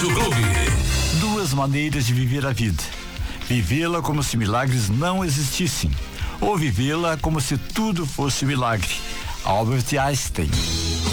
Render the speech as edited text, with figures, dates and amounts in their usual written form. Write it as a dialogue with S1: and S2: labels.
S1: Rádio Clube.
S2: Duas maneiras de viver a vida: vivê-la como se milagres não existissem, ou vivê-la como se tudo fosse milagre. Albert Einstein.